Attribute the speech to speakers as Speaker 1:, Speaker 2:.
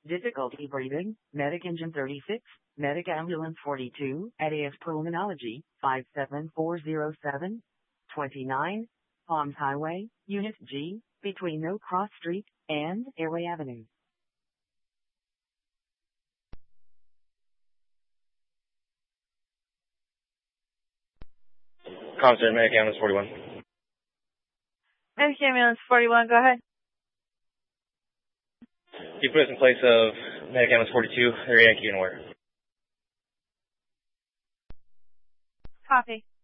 Speaker 1: Difficulty breathing, Medic Engine 36, Medic Ambulance 42, ADS Pulmonology, 57407, 29, Palms Highway, Unit G, between No Cross Street and Airway Avenue.
Speaker 2: Concert, Medic Ambulance 41.
Speaker 3: Medic Ambulance 41, go ahead.
Speaker 2: You put us in place of Medic Ambulance 42, area Yankee and where?
Speaker 3: Copy.